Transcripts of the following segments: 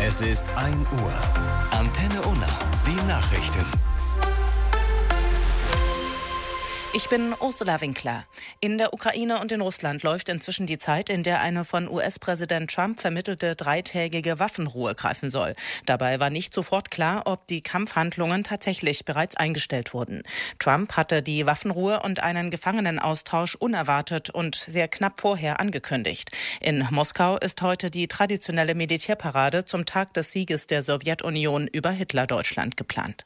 Es ist 1 Uhr. Antenne Unna, die Nachrichten. Ich bin Ursula Winkler. In der Ukraine und in Russland läuft inzwischen die Zeit, in der eine von US-Präsident Trump vermittelte 3-tägige Waffenruhe greifen soll. Dabei war nicht sofort klar, ob die Kampfhandlungen tatsächlich bereits eingestellt wurden. Trump hatte die Waffenruhe und einen Gefangenenaustausch unerwartet und sehr knapp vorher angekündigt. In Moskau ist heute die traditionelle Militärparade zum Tag des Sieges der Sowjetunion über Hitlerdeutschland geplant.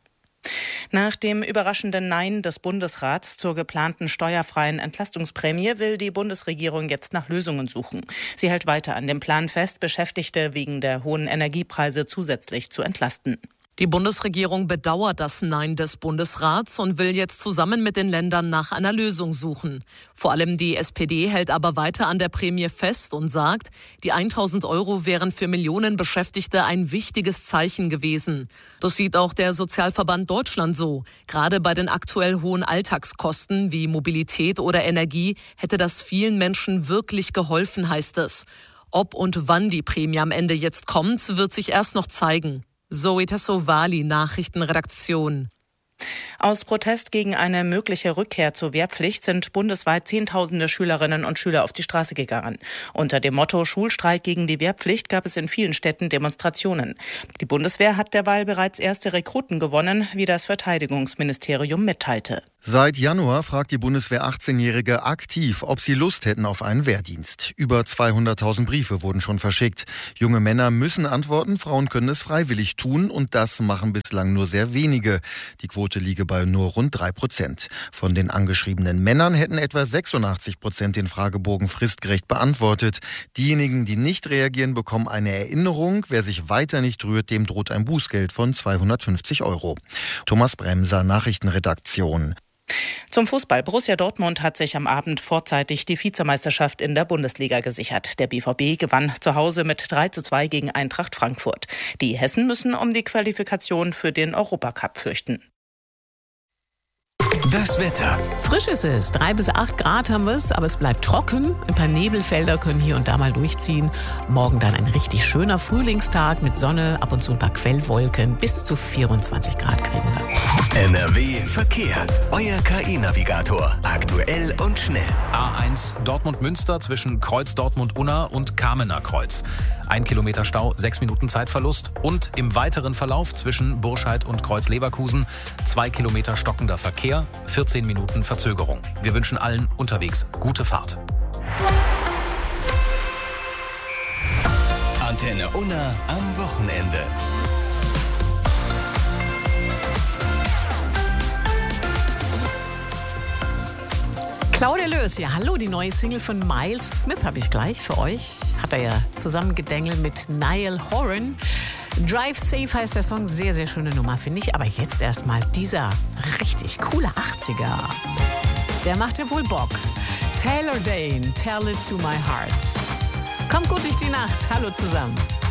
Nach dem überraschenden Nein des Bundesrats zur geplanten steuerfreien Entlastungsprämie will die Bundesregierung jetzt nach Lösungen suchen. Sie hält weiter an dem Plan fest, Beschäftigte wegen der hohen Energiepreise zusätzlich zu entlasten. Die Bundesregierung bedauert das Nein des Bundesrats und will jetzt zusammen mit den Ländern nach einer Lösung suchen. Vor allem die SPD hält aber weiter an der Prämie fest und sagt, die 1.000 € wären für Millionen Beschäftigte ein wichtiges Zeichen gewesen. Das sieht auch der Sozialverband Deutschland so. Gerade bei den aktuell hohen Alltagskosten wie Mobilität oder Energie hätte das vielen Menschen wirklich geholfen, heißt es. Ob und wann die Prämie am Ende jetzt kommt, wird sich erst noch zeigen. Zoe Tassovali, Nachrichtenredaktion. Aus Protest gegen eine mögliche Rückkehr zur Wehrpflicht sind bundesweit Zehntausende Schülerinnen und Schüler auf die Straße gegangen. Unter dem Motto Schulstreik gegen die Wehrpflicht gab es in vielen Städten Demonstrationen. Die Bundeswehr hat derweil bereits erste Rekruten gewonnen, wie das Verteidigungsministerium mitteilte. Seit Januar fragt die Bundeswehr 18-Jährige aktiv, ob sie Lust hätten auf einen Wehrdienst. Über 200.000 Briefe wurden schon verschickt. Junge Männer müssen antworten, Frauen können es freiwillig tun und das machen bislang nur sehr wenige. Die Quote liege bei nur rund 3%. Von den angeschriebenen Männern hätten etwa 86% den Fragebogen fristgerecht beantwortet. Diejenigen, die nicht reagieren, bekommen eine Erinnerung. Wer sich weiter nicht rührt, dem droht ein Bußgeld von 250 €. Thomas Bremser, Nachrichtenredaktion. Zum Fußball. Borussia Dortmund hat sich am Abend vorzeitig die Vizemeisterschaft in der Bundesliga gesichert. Der BVB gewann zu Hause mit 3:2 gegen Eintracht Frankfurt. Die Hessen müssen um die Qualifikation für den Europacup fürchten. Das Wetter. Frisch ist es, 3 bis 8 Grad haben wir es, aber es bleibt trocken. Ein paar Nebelfelder können hier und da mal durchziehen. Morgen dann ein richtig schöner Frühlingstag mit Sonne, ab und zu ein paar Quellwolken. Bis zu 24 Grad kriegen wir. NRW Verkehr. Euer KI-Navigator. Aktuell und schnell. A1 Dortmund-Münster zwischen Kreuz Dortmund-Unna und Kamener Kreuz. 1 Kilometer Stau, 6 Minuten Zeitverlust. Und im weiteren Verlauf zwischen Burscheid und Kreuz-Leverkusen 2 Kilometer stockender Verkehr, 14 Minuten Verzögerung. Wir wünschen allen unterwegs gute Fahrt. Antenne Unna am Wochenende. Claudia Lös, ja hallo, die neue Single von Miles Smith habe ich gleich für euch. Hat er ja zusammen gedengelt mit Niall Horan. Drive Safe heißt der Song, sehr, sehr schöne Nummer, finde ich. Aber jetzt erstmal dieser richtig coole 80er. Der macht ja wohl Bock. Taylor Dayne, Tell It To My Heart. Kommt gut durch die Nacht. Hallo zusammen.